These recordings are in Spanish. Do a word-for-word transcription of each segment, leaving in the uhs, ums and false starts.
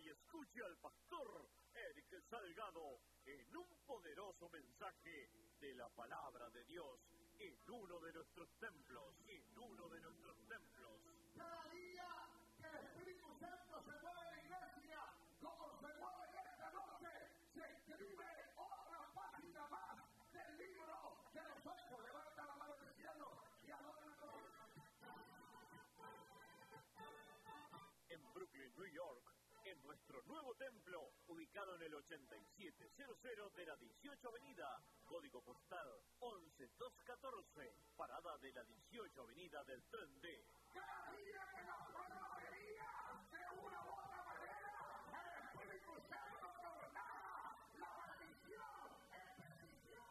y escuche al pastor Eric Salgado en un poderoso mensaje de la palabra de Dios en uno de nuestros templos, en uno de nuestros templos. Cada día que el Espíritu Santo se mueve en la iglesia, como se mueve en esta noche, se escribe otra página más del libro de los Hechos. Levanta la mano del cielo y adora a Dios. En Brooklyn, New York, en nuestro nuevo templo, ubicado en el ochenta y siete cero cero de la dieciocho Avenida, código postal once dos catorce, parada de la dieciocho Avenida del Tren D. Cada día que la prueba venía, de una u otra manera, el Espíritu Santo tornaba la maldición en bendición.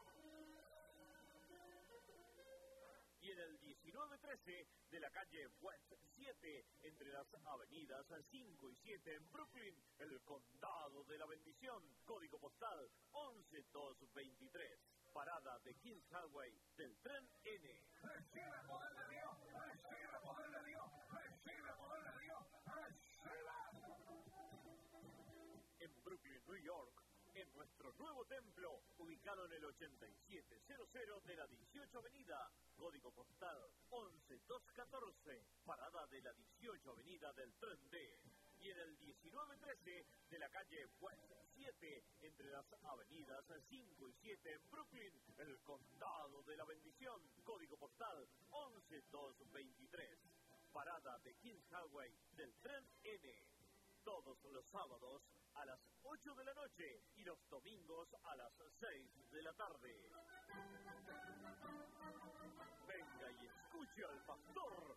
Y en el diecinueve trece de la calle West siete, entre las avenidas cinco y siete en Brooklyn, el Condado de la Bendición, código postal once dos veintitrés, parada de Kings Highway del Tren N. Recibe el poder de Dios, recibe el poder de Dios, recibe el poder de Dios, recibe. En Brooklyn, New York, en nuestro nuevo templo, ubicado en el ochenta y siete cero cero de la dieciocho Avenida, código postal once dos catorce, parada de la dieciocho Avenida del Tren D. Y en el diecinueve trece de la calle West siete, entre las avenidas cinco y siete en Brooklyn, el Condado de la Bendición, código postal once dos veintitrés, parada de Kings Highway del Tren N. Todos los sábados a las ocho de la noche y los domingos a las seis de la tarde. Venga y escuche al pastor